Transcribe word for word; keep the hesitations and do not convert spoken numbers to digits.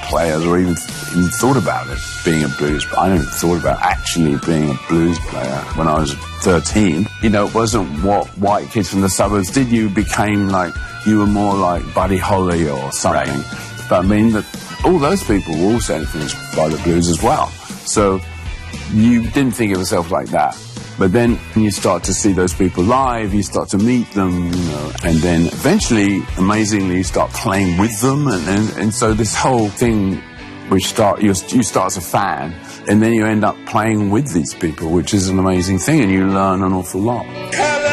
players or even, even thought about it, being a blues player. I never thought about actually being a blues player when I was thirteen. You know, it wasn't what white kids from the suburbs did. You became like, you were more like Buddy Holly or something. Right. But I mean, that all those people were also influenced by the blues as well. So you didn't think of yourself like that. But then you start to see those people live, you start to meet them, you know, and then eventually, amazingly, you start playing with them. And, and, and so this whole thing, which start, you, you start as a fan, and then you end up playing with these people, which is an amazing thing, and you learn an awful lot.